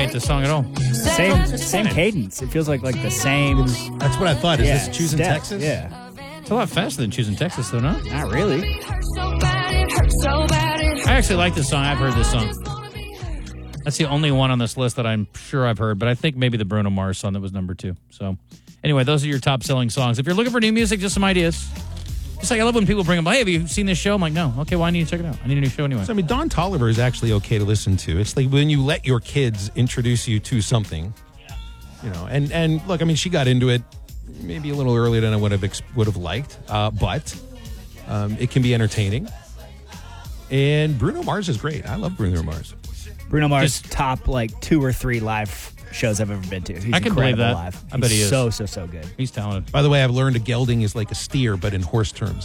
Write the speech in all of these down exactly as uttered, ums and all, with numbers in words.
hate this song at all. Same same cadence. It feels like like the same. That's what I thought. Is yeah, this Choosing step, Texas? Yeah. It's a lot faster than Choosing Texas, though, no? Not really. I actually like this song. I've heard this song. That's the only one on this list that I'm sure I've heard, but I think maybe the Bruno Mars song that was number two. So, anyway, those are your top-selling songs. If you're looking for new music, just some ideas. Just like I love when people bring up, hey, have you seen this show? I'm like, no. Okay, well, I need to check it out. I need a new show anyway. So, I mean, Don Toliver is actually okay to listen to. It's like when you let your kids introduce you to something, you know, and, and look, I mean, she got into it maybe a little earlier than I would have ex- would have liked, uh, but um, it can be entertaining. And Bruno Mars is great. I love Bruno Mars. Bruno Mars Just, top like two or three live shows I've ever been to. He's I can believe that. Live. I bet he is so so so good. He's talented. By the way, I've learned a gelding is like a steer, but in horse terms.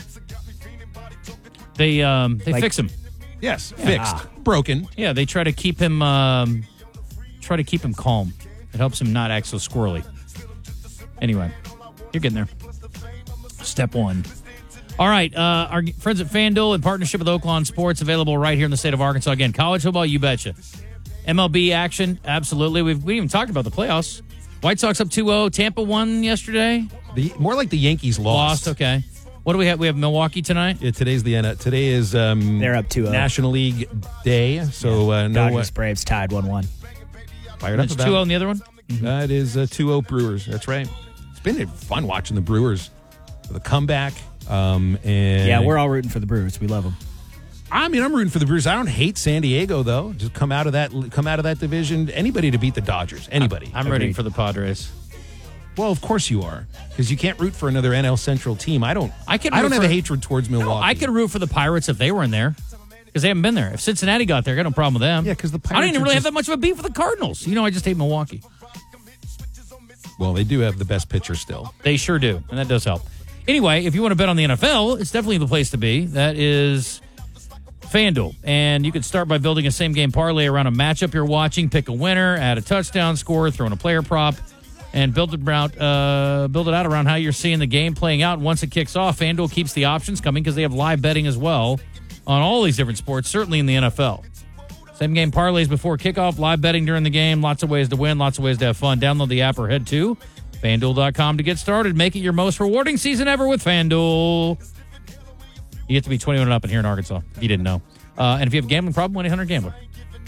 They um they Like, fix him. Yes, Yeah. fixed, Ah. broken. Yeah, they try to keep him um try to keep him calm. It helps him not act so squirrely. Anyway, you're getting there. Step one. All right, uh, our friends at FanDuel in partnership with Oaklawn Sports, available right here in the state of Arkansas. Again, college football, you betcha. M L B action, absolutely. We've, we even talked about the playoffs. White Sox up two oh. Tampa won yesterday. The, more like the Yankees lost. Lost, okay. What do we have? We have Milwaukee tonight? Yeah, today's the end. Today is um, They're up two oh. National League Day, so uh, no Dodgers Braves tied one one. fired up It's about two oh it. in the other one? That is uh, two oh Brewers. That's right. It's been fun watching the Brewers for the comeback. Um, and Yeah, we're all rooting for the Brewers. We love them. I mean, I'm rooting for the Brewers. I don't hate San Diego though. Just come out of that, come out of that division. Anybody to beat the Dodgers. Anybody. I'm rooting for the Padres. Well, of course you are, because you can't root for another N L Central team. I don't. I can I don't root have for- a hatred towards Milwaukee. I could root for the Pirates if they were in there because they haven't been there. If Cincinnati got there, I got no problem with them. Yeah, 'cause the I don't Pirates even are really just- have that much of a beef with the Cardinals. You know, I just hate Milwaukee. Well, they do have the best pitcher still. They sure do, and that does help. Anyway, if you want to bet on the N F L, it's definitely the place to be. That is FanDuel. And you can start by building a same-game parlay around a matchup you're watching, pick a winner, add a touchdown score, throw in a player prop, and build it out, uh, build it out around how you're seeing the game playing out. And once it kicks off, FanDuel keeps the options coming because they have live betting as well on all these different sports, certainly in the N F L. Same-game parlays before kickoff, live betting during the game, lots of ways to win, lots of ways to have fun. Download the app or head to FanDuel dot com to get started. Make it your most rewarding season ever with FanDuel. You have to be twenty-one and up in here in Arkansas, if you didn't know. Uh, and if you have a gambling problem, one eight hundred gambler.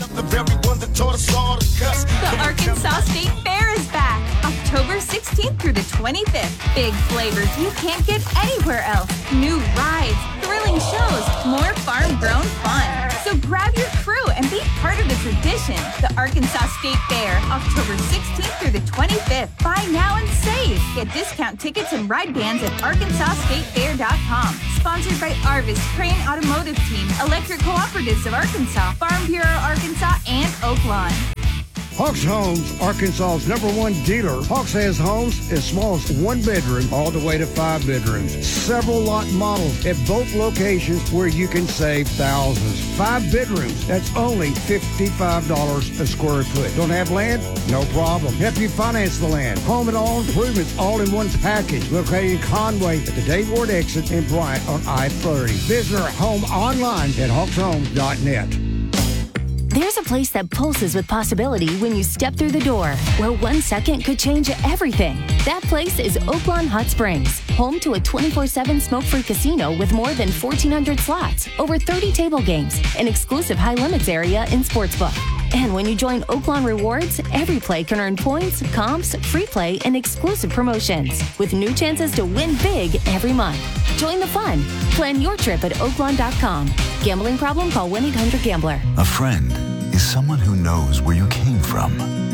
The Arkansas State Fair is back, October sixteenth through the twenty-fifth. Big flavors you can't get anywhere else. New rides, thrilling shows, more farm-grown fun. So grab your crew and be part of the tradition. The Arkansas State Fair, October sixteenth through the twenty-fifth. Buy now and save. Get discount tickets and ride bands at arkansas state fair dot com. Sponsored by Arvis, Crane Automotive Team, Electric Cooperatives of Arkansas, Farm Bureau Arkansas, and Oaklawn. Hawks Homes, Arkansas's number one dealer. Hawks has homes as small as one bedroom all the way to five bedrooms. Several lot models at both locations where you can save thousands. Five bedrooms, that's only fifty-five dollars a square foot. Don't have land? No problem. Help you finance the land. Home and all improvements all in one package. Located in Conway at the Dave Ward exit and Bryant on I thirty. Visit our home online at hawks homes dot net. There's a place that pulses with possibility when you step through the door, where one second could change everything. That place is Oaklawn Hot Springs, home to a twenty-four seven smoke-free casino with more than fourteen hundred slots, over thirty table games, an exclusive high-limits area and sportsbook. And when you join Oaklawn Rewards, every play can earn points, comps, free play, and exclusive promotions, with new chances to win big every month. Join the fun. Plan your trip at oaklawn dot com. Gambling problem? Call one eight hundred gambler. A friend is someone who knows where you came from.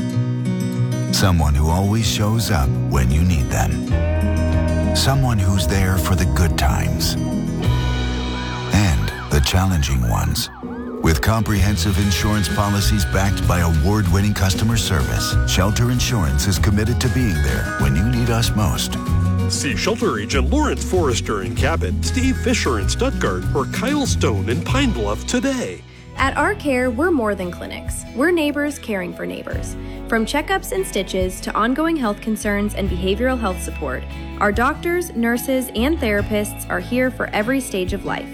Someone who always shows up when you need them. Someone who's there for the good times and the challenging ones. With comprehensive insurance policies backed by award-winning customer service, Shelter Insurance is committed to being there when you need us most. See Shelter Agent Lawrence Forrester in Cabot, Steve Fisher in Stuttgart, or Kyle Stone in Pine Bluff today. At Our Care, we're more than clinics. We're neighbors caring for neighbors. From checkups and stitches to ongoing health concerns and behavioral health support, our doctors, nurses, and therapists are here for every stage of life.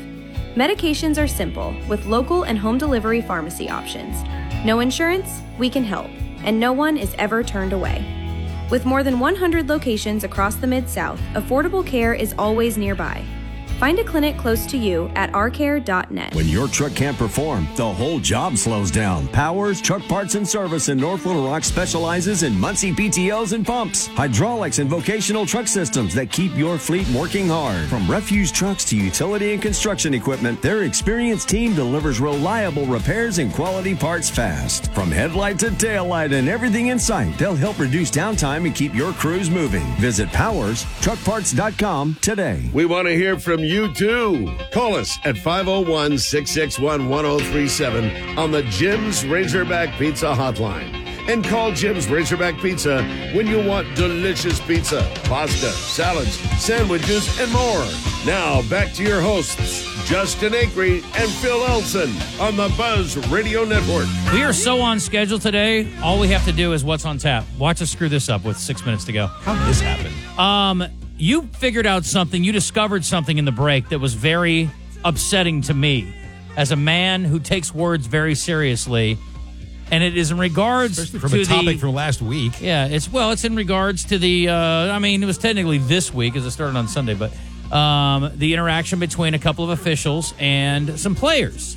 Medications are simple, with local and home delivery pharmacy options. No insurance? We can help, and no one is ever turned away. With more than one hundred locations across the Mid-South, affordable care is always nearby. Find a clinic close to you at r care dot net. When your truck can't perform, the whole job slows down. Powers Truck Parts and Service in North Little Rock specializes in Muncie P T Os and pumps, hydraulics, and vocational truck systems that keep your fleet working hard. From refuse trucks to utility and construction equipment, their experienced team delivers reliable repairs and quality parts fast. From headlight to tail light and everything in sight, they'll help reduce downtime and keep your crews moving. Visit powers truck parts dot com today. We want to hear from you. You too. Call us at five oh one, six six one, one oh three seven on the Jim's Razorback Pizza hotline. And call Jim's Razorback Pizza when you want delicious pizza, pasta, salads, sandwiches, and more. Now, back to your hosts, Justin Acree and Phil Elson on the Buzz Radio Network. We are so on schedule today. All we have to do is what's on tap. Watch us screw this up with six minutes to go. How did this happen? Um... You figured out something, you discovered something in the break that was very upsetting to me as a man who takes words very seriously. And it is in regards Especially from to a topic the, from last week. Yeah, it's well, it's in regards to the, uh, I mean, it was technically this week as it started on Sunday, but um, the interaction between a couple of officials and some players.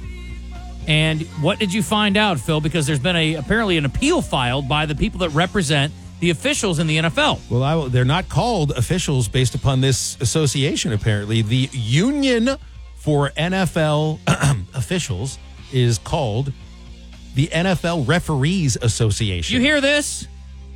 And what did you find out, Phil? Because there's been a apparently an appeal filed by the people that represent the officials in the N F L. Well, I, will- they're not called officials based upon this association, apparently. The Union for N F L Officials is called the N F L Referees Association. You hear this?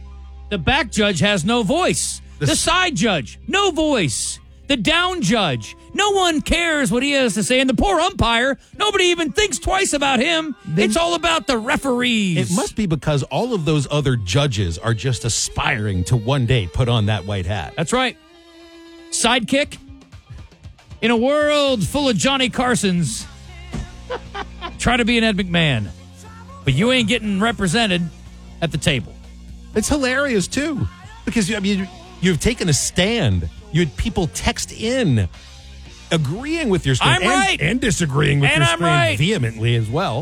The back judge has no voice. The, the side judge, no voice. The down judge, no one cares what he has to say. And the poor umpire, nobody even thinks twice about him. They, it's all about the referees. It must be because all of those other judges are just aspiring to one day put on that white hat. That's right. Sidekick. In a world full of Johnny Carsons, try to be an Ed McMahon. But you ain't getting represented at the table. It's hilarious, too. Because I mean, you've taken a stand. You had people text in agreeing with your stand. I'm and, right. And disagreeing with and your I'm stand right. vehemently as well.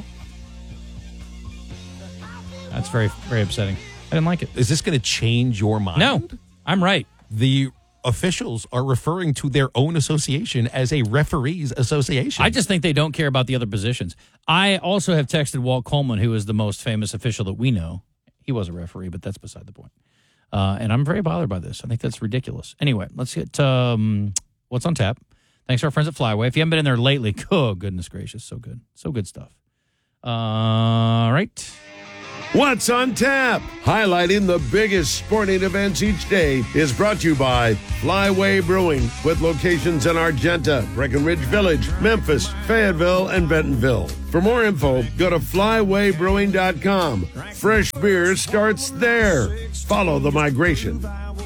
That's very, very upsetting. I didn't like it. Is this going to change your mind? No, I'm right. The officials are referring to their own association as a referees association. I just think they don't care about the other positions. I also have texted Walt Coleman, who is the most famous official that we know. He was a referee, but that's beside the point. Uh, and I'm very bothered by this. I think that's ridiculous. Anyway, let's get um, what's on tap. Thanks to our friends at Flyway. If you haven't been in there lately, oh, goodness gracious. So good. So good stuff. Uh, all right. What's on Tap? Highlighting the biggest sporting events each day is brought to you by Flyway Brewing, with locations in Argenta, Breckenridge Village, Memphis, Fayetteville, and Bentonville. For more info, go to flyway brewing dot com. Fresh beer starts there. Follow the migration.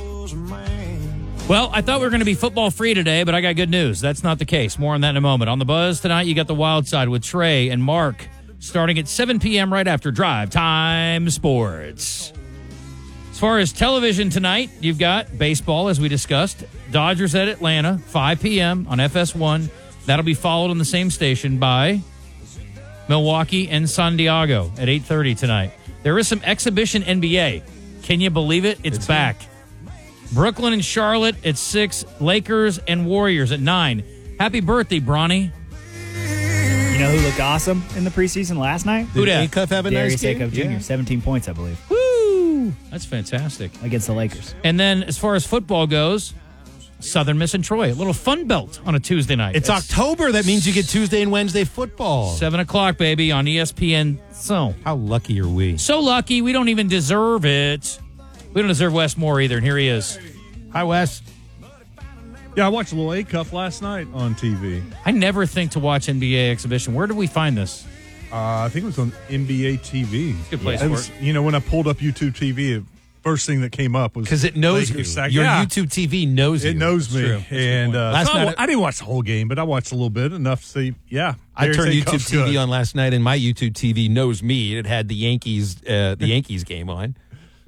Well, I thought we were going to be football free today, but I got good news. That's not the case. More on that in a moment. On the Buzz tonight, you got the Wild Side with Trey and Mark, starting at seven p.m. right after Drive Time Sports. As far as television tonight, you've got baseball, as we discussed. Dodgers at Atlanta, five p.m. on F S one. That'll be followed on the same station by Milwaukee and San Diego at eight thirty tonight. There is some exhibition N B A. Can you believe it? It's, it's back. Here. Brooklyn and Charlotte at six. Lakers and Warriors at nine. Happy birthday, Bronny. You know who looked awesome in the preseason last night? Who did Acuff have a Darius nice game? Acuff Junior Yeah. seventeen points, I believe. Woo! That's fantastic. Against the Lakers. And then as far as football goes, Southern Miss and Troy. A little fun belt on a Tuesday night. It's, it's October. That means you get Tuesday and Wednesday football. seven o'clock, baby, on E S P N. So, how lucky are we? So lucky. We don't even deserve it. We don't deserve Wes Moore either, and here he is. Hi, Wes. Yeah, I watched a little A-Cuff last night on T V. I never think to watch N B A exhibition. Where did we find this? Uh, I think it was on N B A T V. Good place yeah. for was, it. You know, when I pulled up YouTube T V, the first thing that came up was because it knows Lakers you. sack. Your yeah. YouTube T V knows you. It knows That's me. true. That's and uh, last so night, I, I didn't watch the whole game, but I watched a little bit, enough to see. Yeah, I turned Darius YouTube Acuff's T V good. on last night, and my YouTube T V knows me. It had the Yankees, uh, the Yankees game on.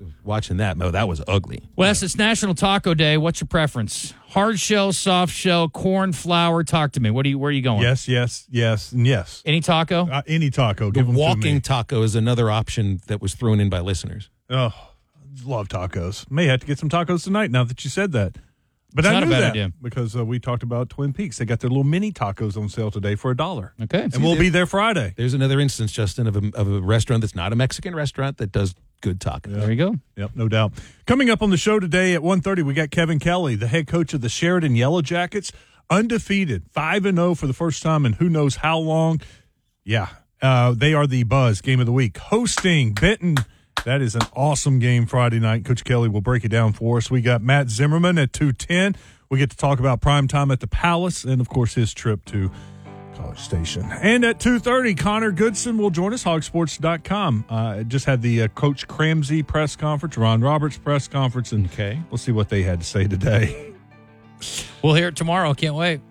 watching that. No, that was ugly. Wes, it's National Taco Day. What's your preference? Hard shell, soft shell, corn flour. Talk to me. What are you? Where are you going? Yes, yes, yes, and yes. Any taco? Uh, any taco. The Give them to walking me. taco is another option that was thrown in by listeners. Oh, love tacos. May have to get some tacos tonight now that you said that. But It's I not a knew bad that idea. because uh, we talked about Twin Peaks. They got their little mini tacos on sale today for a dollar. Okay. And we'll be there Friday. There's another instance, Justin, of a, of a restaurant that's not a Mexican restaurant that does good tacos. There you go. Yep, no doubt. Coming up on the show today at one thirty, we got Kevin Kelly, the head coach of the Sheridan Yellow Jackets, undefeated, five and oh for the first time in who knows how long. Yeah, uh, they are the Buzz Game of the Week, hosting Benton. That is an awesome game Friday night. Coach Kelly will break it down for us. We got Matt Zimmerman at two ten. We get to talk about prime time at the Palace and, of course, his trip to College Station. And at two thirty, Connor Goodson will join us, hog sports dot com. Uh, just had the uh, Coach Cramsey press conference, Ron Roberts press conference, and okay. We'll see what they had to say today. We'll hear it tomorrow. Can't wait.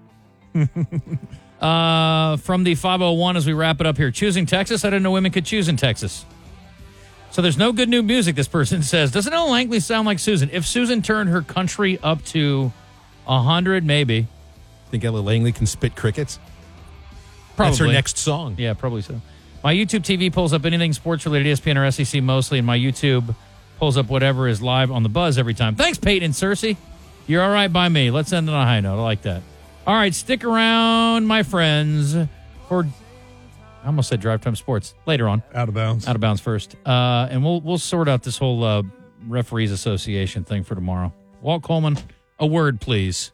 uh, from the five oh one as we wrap it up here. Choosing Texas? I didn't know women could choose in Texas. So there's no good new music, this person says. Doesn't Ella Langley sound like Susan? If Susan turned her country up to one hundred, maybe. Think Ella Langley can spit crickets? Probably. That's her next song. Yeah, probably so. My YouTube T V pulls up anything sports-related, E S P N or S E C mostly, and my YouTube pulls up whatever is live on the Buzz every time. Thanks, Peyton and Cersei. You're all right by me. Let's end on a high note. I like that. All right, stick around, my friends, for... I almost said Drive Time Sports. Later on. Out of bounds. Out of bounds first. Uh, and we'll we'll sort out this whole uh, referees association thing for tomorrow. Walt Coleman, a word, please.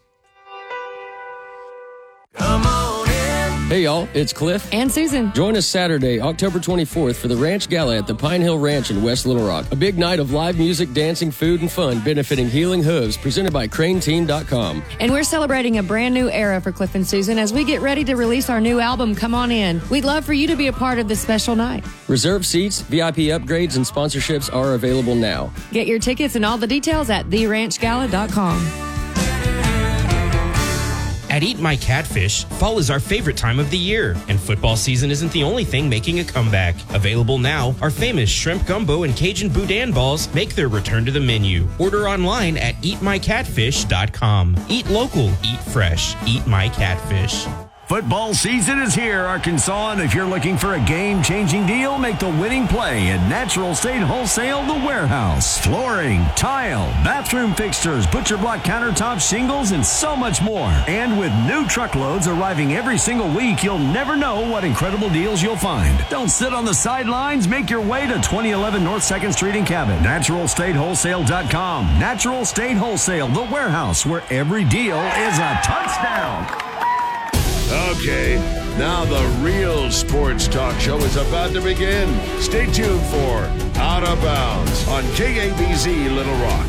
Hey, y'all, it's Cliff and Susan. Join us Saturday, October twenty-fourth for the Ranch Gala at the Pine Hill Ranch in West Little Rock. A big night of live music, dancing, food, and fun benefiting Healing Hooves, presented by Crane Teen dot com. And we're celebrating a brand new era for Cliff and Susan as we get ready to release our new album, Come On In. We'd love for you to be a part of this special night. Reserve seats, V I P upgrades, and sponsorships are available now. Get your tickets and all the details at the ranch gala dot com. At Eat My Catfish, fall is our favorite time of the year, and football season isn't the only thing making a comeback. Available now, our famous shrimp gumbo and Cajun boudin balls make their return to the menu. Order online at eat my catfish dot com. Eat local, eat fresh, Eat My Catfish. Football season is here, Arkansas, and if you're looking for a game-changing deal, make the winning play at Natural State Wholesale The Warehouse. Flooring, tile, bathroom fixtures, butcher block countertops, shingles, and so much more. And with new truckloads arriving every single week, you'll never know what incredible deals you'll find. Don't sit on the sidelines. Make your way to twenty eleven North second Street in Cabot. natural state wholesale dot com. Natural State Wholesale The Warehouse, where every deal is a touchdown. Okay, now the real sports talk show is about to begin. Stay tuned for Out of Bounds on K A B Z Little Rock.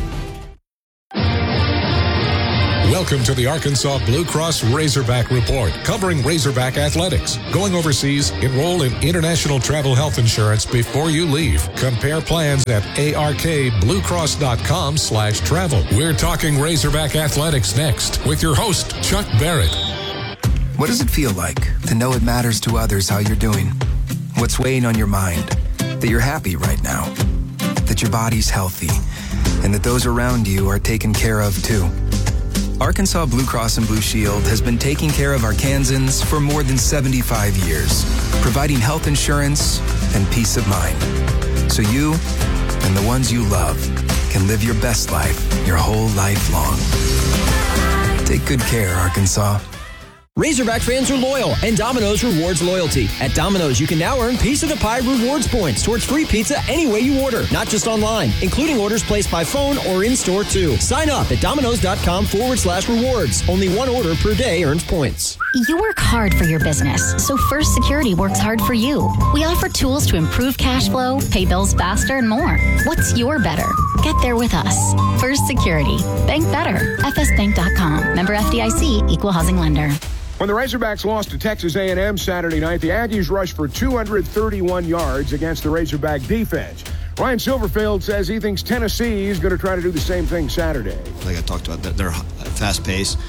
Welcome to the Arkansas Blue Cross Razorback Report, covering Razorback athletics. Going overseas, enroll in international travel health insurance before you leave. Compare plans at arkbluecross.com slash travel. We're talking Razorback athletics next with your host, Chuck Barrett. What does it feel like to know it matters to others how you're doing? What's weighing on your mind? That you're happy right now, that your body's healthy, and that those around you are taken care of too. Arkansas Blue Cross and Blue Shield has been taking care of Arkansans for more than seventy-five years, providing health insurance and peace of mind. So you and the ones you love can live your best life your whole life long. Take good care, Arkansas. Razorback fans are loyal, and Domino's rewards loyalty. At Domino's, you can now earn Piece of the Pie rewards points towards free pizza any way you order, not just online, including orders placed by phone or in-store too. Sign up at domino's.com forward slash rewards. Only one order per day earns points. You work hard for your business, so First Security works hard for you. We offer tools to improve cash flow, pay bills faster, and more. What's your better? Get there with us. First Security. Bank better. F S bank dot com. Member F D I C. Equal housing lender. When the Razorbacks lost to Texas A and M Saturday night, the Aggies rushed for two hundred thirty-one yards against the Razorback defense. Ryan Silverfield says he thinks Tennessee is going to try to do the same thing Saturday. Like I talked about, they're fast-paced.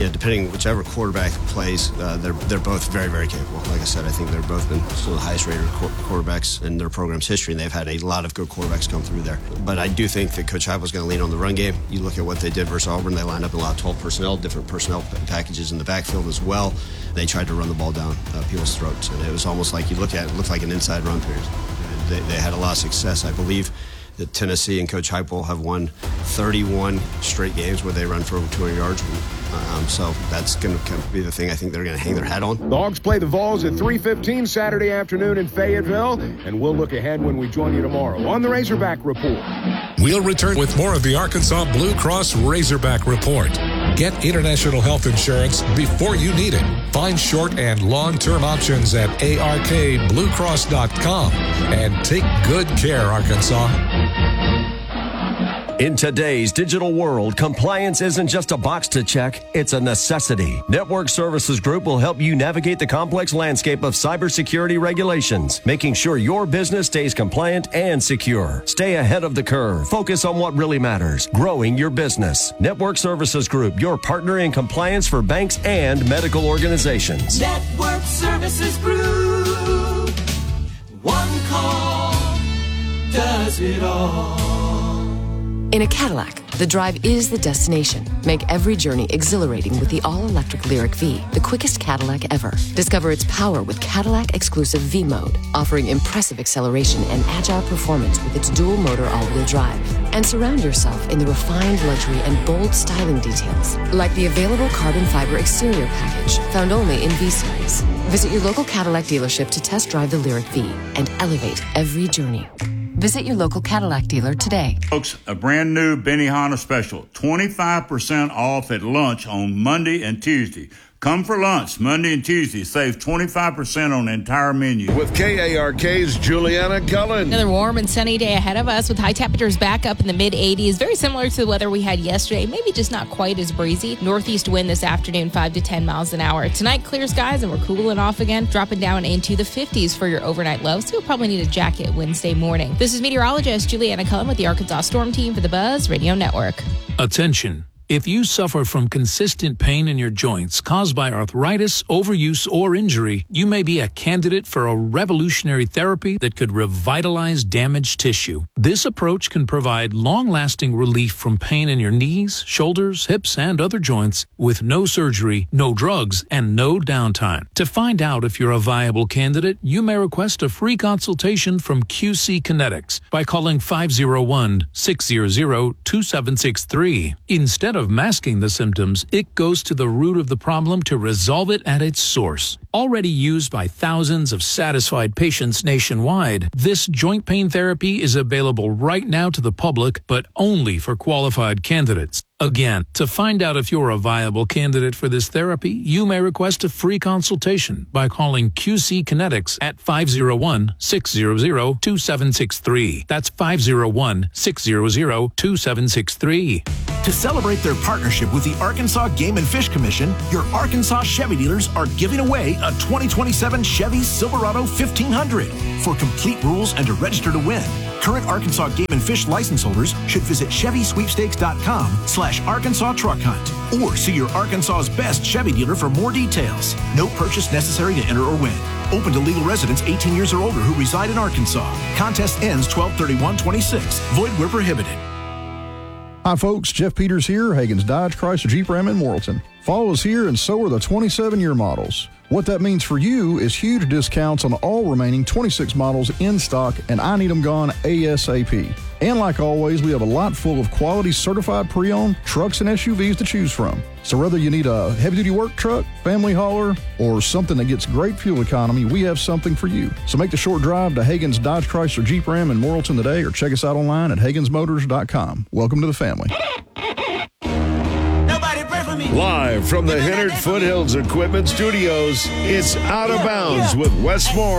yeah, depending whichever quarterback plays, uh, they're they're both very, very capable. Like I said, I think they've both been still the highest rated qu- quarterbacks in their program's history, and they've had a lot of good quarterbacks come through there. But I do think that Coach Heupel is going to lean on the run game. You look at what they did versus Auburn; they lined up in a lot of twelve personnel, different personnel packages in the backfield as well. They tried to run the ball down uh, people's throats, and it was almost like you look at it, it looked like an inside run period. They, they had a lot of success, I believe. That Tennessee and Coach Heupel have won thirty-one straight games where they run for over two hundred yards. Um, so that's going to be the thing I think they're going to hang their hat on. The Hogs play the Vols at three fifteen Saturday afternoon in Fayetteville, and we'll look ahead when we join you tomorrow on the Razorback Report. We'll return with more of the Arkansas Blue Cross Razorback Report. Get international health insurance before you need it. Find short and long-term options at A R K blue cross dot com and take good care, Arkansas. In today's digital world, compliance isn't just a box to check, it's a necessity. Network Services Group will help you navigate the complex landscape of cybersecurity regulations, making sure your business stays compliant and secure. Stay ahead of the curve. Focus on what really matters, growing your business. Network Services Group, your partner in compliance for banks and medical organizations. Network Services Group. One call does it all. In a Cadillac, the drive is the destination. Make every journey exhilarating with the all-electric Lyriq V, the quickest Cadillac ever. Discover its power with Cadillac-exclusive V mode, offering impressive acceleration and agile performance with its dual-motor all-wheel drive. And surround yourself in the refined luxury and bold styling details, like the available carbon fiber exterior package, found only in V-Series. Visit your local Cadillac dealership to test drive the Lyriq V and elevate every journey. Visit your local Cadillac dealer today. Folks, a brand new Benihana special, twenty-five percent off at lunch on Monday and Tuesday. Come for lunch Monday and Tuesday. Save twenty-five percent on the entire menu. With K A R K's Juliana Cullen. Another warm and sunny day ahead of us with high temperatures back up in the mid eighties. Very similar to the weather we had yesterday, maybe just not quite as breezy. Northeast wind this afternoon, five to ten miles an hour. Tonight, clear skies and we're cooling off again, dropping down into the fifties for your overnight lows. So you'll probably need a jacket Wednesday morning. This is meteorologist Juliana Cullen with the Arkansas Storm Team for the Buzz Radio Network. Attention. If you suffer from consistent pain in your joints caused by arthritis, overuse, or injury, you may be a candidate for a revolutionary therapy that could revitalize damaged tissue. This approach can provide long-lasting relief from pain in your knees, shoulders, hips, and other joints with no surgery, no drugs, and no downtime. To find out if you're a viable candidate, you may request a free consultation from Q C Kinetics by calling five oh one, six hundred, two seven six three. Instead of of masking the symptoms, it goes to the root of the problem to resolve it at its source. Already used by thousands of satisfied patients nationwide, this joint pain therapy is available right now to the public, but only for qualified candidates. Again, to find out if you're a viable candidate for this therapy, you may request a free consultation by calling Q C Kinetics at five oh one, six hundred, two seven six three. That's five oh one, six hundred, two seven six three. To celebrate their partnership with the Arkansas Game and Fish Commission, your Arkansas Chevy dealers are giving away a twenty twenty-seven Chevy Silverado fifteen hundred. For complete rules and to register to win, current Arkansas Game and Fish license holders should visit Chevy Sweepstakes dot com slash Arkansas Truck Hunt or see your Arkansas's best Chevy dealer for more details. No purchase necessary to enter or win. Open to legal residents eighteen years or older who reside in Arkansas. Contest ends twelve thirty-one twenty-six. Void where prohibited. Hi folks, Jeff Peters here, Hagen's Dodge, Chrysler, Jeep, Ram in Morrilton. Follow us here and so are the twenty-seven year models. What that means for you is huge discounts on all remaining twenty-six models in stock, and I need them gone ASAP. And like always, we have a lot full of quality certified pre-owned trucks and S U Vs to choose from. So whether you need a heavy-duty work truck, family hauler, or something that gets great fuel economy, we have something for you. So make the short drive to Hagen's Dodge, Chrysler, Jeep, Ram in Morrilton today, or check us out online at Hagens Motors dot com. Welcome to the family. Live from the Hennard Foothills Equipment Studios, it's Out of Bounds with Wes Moore